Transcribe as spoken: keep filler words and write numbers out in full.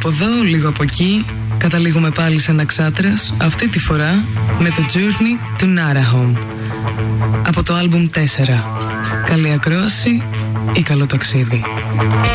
από εδώ, λίγο από εκεί. Καταλήγουμε πάλι σε ένα Ξάτρας, αυτή τη φορά με το Journey του Narahome από το άλμπουμ τέσσερα. Καλή ακρόαση ή καλό ταξίδι.